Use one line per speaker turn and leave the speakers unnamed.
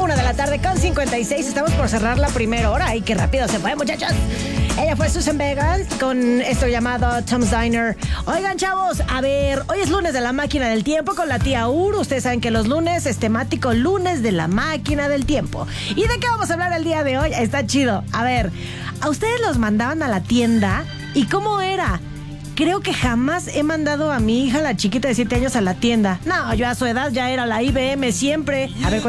1:56. Estamos por cerrar la primera hora. ¡Ay, qué rápido se fue, muchachos! Ella fue Susan Vega con esto llamado Tom's Diner. Oigan, chavos, a ver, hoy es lunes de la máquina del tiempo con la tía Ur. Ustedes saben que los lunes es temático lunes de la máquina del tiempo. ¿Y de qué vamos a hablar el día de hoy? Está chido. A ver, ¿a ustedes los mandaban a la tienda? ¿Y cómo era? Creo que jamás he mandado a mi hija, la chiquita de 7 años, a la tienda. No, yo a su edad ya era la IBM siempre. A ver,